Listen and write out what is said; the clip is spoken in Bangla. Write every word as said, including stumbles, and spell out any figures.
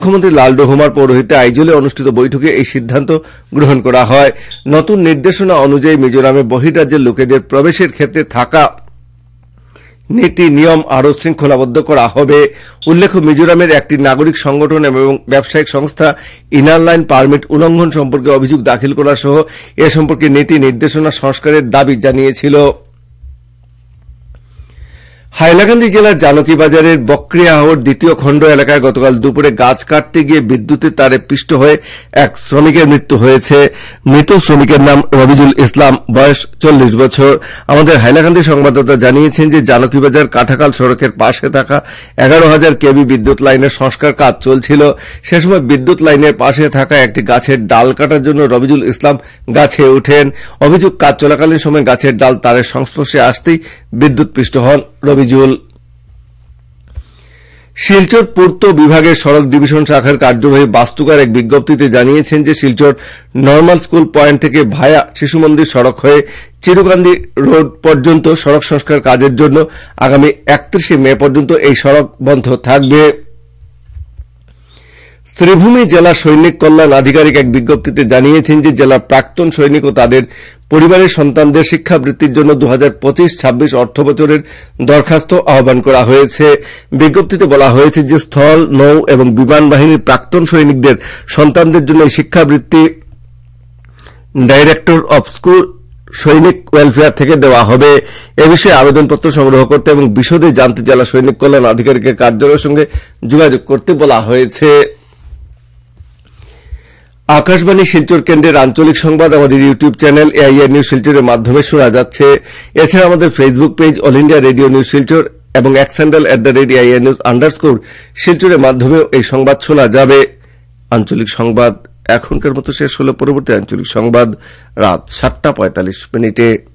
মুখ্যমন্ত্রী লালডু হোমার পৌরোহিত্যে আইজলে অনুষ্ঠিত বৈঠকে এই সিদ্ধান্ত গ্রহণ করা হয়। নতুন নির্দেশনা অনুযায়ী মিজোরামে বহির্রাজ্যের লোকেদের প্রবেশের ক্ষেত্রে থাকা নীতি নিয়ম আরও শৃঙ্খলাবদ্ধ করা হবে। উল্লেখ্য, মিজোরামের একটি নাগরিক সংগঠন এবং ব্যবসায়িক সংস্থা ইনার লাইন পারমিট উল্লঙ্ঘন সম্পর্কে অভিযোগ দাখিল করা সহ এ সম্পর্কে নীতি নির্দেশনা সংস্কারের দাবি জানিয়েছিল। হাইলাকান্দি জেলার জানকী বাজারের বক্রিয়াহাওর দ্বিতীয় খণ্ড এলাকায় গতকাল দুপুরে গাছ কাটতে গিয়ে বিদ্যুতের তারে পিষ্ট হয়ে এক শ্রমিকের মৃত্যু হয়েছে। মৃত শ্রমিকের নাম রবিজুল ইসলাম, বয়স চল্লিশ বছর। আমাদের হাইলাকান্দি সংবাদদাতা জানিয়েছেন যে জানকী বাজার কাঠাকাল সড়কের পাশে থাকা এগারো হাজার কেভি বিদ্যুৎ লাইনের সংস্কার কাজ চলছিল। সে সময় বিদ্যুৎ লাইনের পাশে থাকা একটি গাছের ডাল কাটার জন্য রবিজুল ইসলাম গাছে ওঠেন। অভিযোগ, কাজ চলাকালীন সময় গাছের ডাল তারের সংস্পর্শে আসতেই বিদ্যুৎ পিষ্ট হন রবিজুল। শিলচর পূর্ত বিভাগের সড়ক ডিভিশন শাখার কার্যবাহী বাস্তুকার এক বিজ্ঞপ্তিতে জানিয়েছেন যে শিলচর নর্মাল স্কুল পয়েন্ট থেকে ভায়া শিশু মন্দির সড়ক হয়ে চিরুকান্দি রোড পর্যন্ত সড়ক সংস্কার কাজের জন্য আগামী একত্রিশে মে পর্যন্ত এই সড়ক বন্ধ থাকবে। শ্রীভূমি জেলা সৈনিক কল্যাণ আধিকারিক এক বিজ্ঞপ্তিতে জানিয়েছেন যে জেলার প্রাক্তন সৈনিক ও তাদের পরিবারের সন্তানদের শিক্ষাবৃত্তির জন্য দু হাজার পঁচিশ ছাব্বিশ অর্থ বছরের দরখাস্ত আহ্বান করা হয়েছে। বিজ্ঞপ্তিতে বলা হয়েছে যে স্থল, নৌ এবং বিমান বাহিনীর প্রাক্তন সৈনিকদের সন্তানদের জন্য এই শিক্ষাবৃত্তি ডাইরেক্টর অব স্কুল সৈনিক ওয়েলফেয়ার থেকে দেওয়া হবে। এ বিষয়ে আবেদনপত্র সংগ্রহ করতে এবং বিশদে জানতে জেলা সৈনিক কল্যাণ আধিকারিকের কার্যালয়ের সঙ্গে যোগাযোগ করতে বলা হয়েছে। আকাশবাণী শিলচর কেন্দ্রের আঞ্চলিক সংবাদ আমাদের ইউটিউব চ্যানেল এআইআর নিউজ শিলচরের মাধ্যমে শোনা যাচ্ছে। এছাড়া আমাদের Facebook page all India radio news Silchar এবং x handle at the rate AIR news underscore শিলচরের মাধ্যমেও এই সংবাদ শোনা যাবে। আঞ্চলিক সংবাদ এখনকার মতো শেষ হল। পরবর্তী আঞ্চলিক সংবাদ রাত সাতটা পঁয়তাল্লিশ মিনিটে।